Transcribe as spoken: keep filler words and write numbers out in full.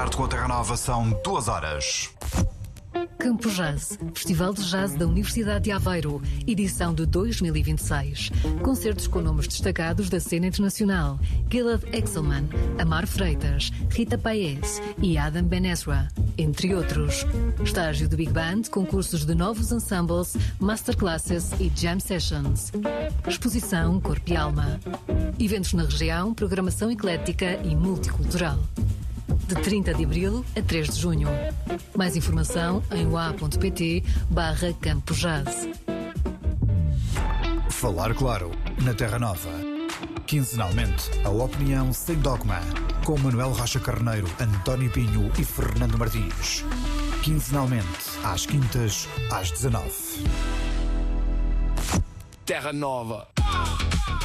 tarde com a Terra Nova são duas horas. Campo Jazz, Festival de Jazz da Universidade de Aveiro, edição de dois mil e vinte e seis. Concertos com nomes destacados da cena internacional: Gilad Exelman, Amar Freitas, Rita Paez e Adam Ben Ezra, entre outros. Estágio do Big Band, concursos de novos ensembles, masterclasses e jam sessions. Exposição Corpo e Alma. Eventos na região, programação eclética e multicultural. De trinta de abril a três de junho. Mais informação em ua.pt barra Campo Jazz. Falar claro, na Terra Nova. Quinzenalmente, a opinião sem dogma. Com Manuel Rocha Carneiro, António Pinho e Fernando Martins. Quinzenalmente, às quintas, às dezanove. Terra Nova.